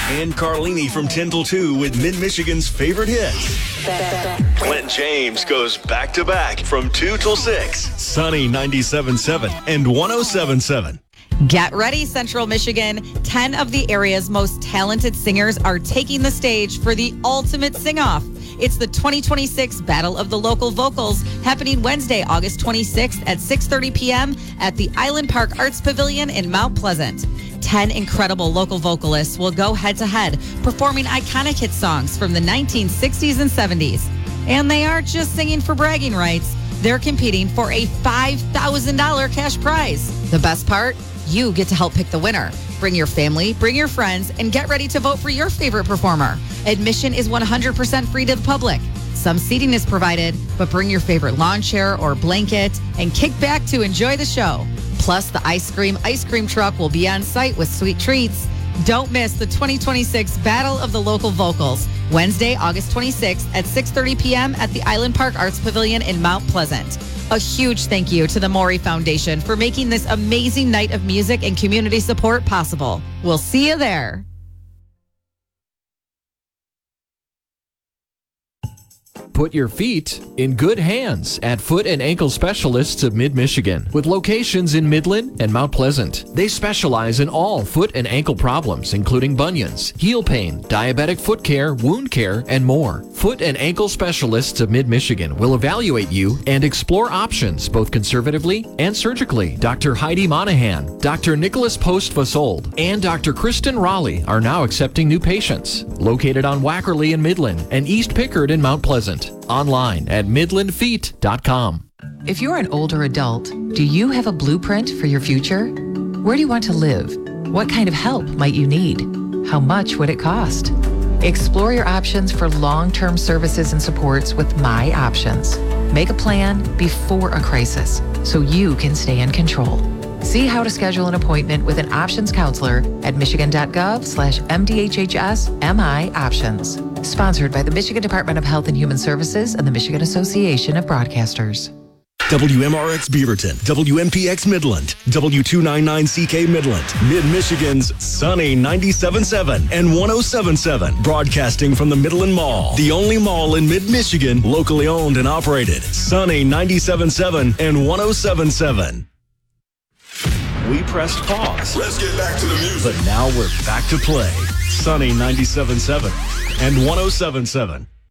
And Carlini from 10 till 2 with Mid-Michigan's favorite hits. Clint James goes back-to-back from 2 till 6. Sunny 97.7 and 107.7. Get ready, Central Michigan. 10 of the area's most talented singers are taking the stage for the ultimate sing-off. It's the 2026 Battle of the Local Vocals happening Wednesday, August 26th at 6:30 p.m. at the Island Park Arts Pavilion in Mount Pleasant. 10 incredible local vocalists will go head-to-head, performing iconic hit songs from the 1960s and 70s. And they aren't just singing for bragging rights. They're competing for a $5,000 cash prize. The best part? You get to help pick the winner. Bring your family, bring your friends, and get ready to vote for your favorite performer. Admission is 100% free to the public. Some seating is provided, but bring your favorite lawn chair or blanket and kick back to enjoy the show. Plus, the ice cream truck will be on site with sweet treats. Don't miss the 2026 Battle of the Local Vocals, Wednesday, August 26th at 6:30 p.m. at the Island Park Arts Pavilion in Mount Pleasant. A huge thank you to the Maury Foundation for making this amazing night of music and community support possible. We'll see you there. Put your feet in good hands at Foot and Ankle Specialists of Mid-Michigan with locations in Midland and Mount Pleasant. They specialize in all foot and ankle problems, including bunions, heel pain, diabetic foot care, wound care, and more. Foot and Ankle Specialists of Mid-Michigan will evaluate you and explore options both conservatively and surgically. Dr. Heidi Monahan, Dr. Nicholas Post-Fasold, and Dr. Kristen Raleigh are now accepting new patients. Located on Wackerly in Midland and East Pickard in Mount Pleasant. Online at midlandfeet.com. If you're an older adult, do you have a blueprint for your future? Where do you want to live? What kind of help might you need? How much would it cost? Explore your options for long-term services and supports with My Options. Make a plan before a crisis so you can stay in control. See how to schedule an appointment with an options counselor at michigan.gov/MDHHS-MI-Options. Sponsored by the Michigan Department of Health and Human Services and the Michigan Association of Broadcasters. WMRX Beaverton, WMPX Midland, W299CK Midland, Mid-Michigan's Sunny 97.7 and 107.7, broadcasting from the Midland Mall, the only mall in Mid-Michigan, locally owned and operated. Sunny 97.7 and 107.7. We pressed pause. Let's get back to the music. But now we're back to play. Sunny 97.7 and 107.7.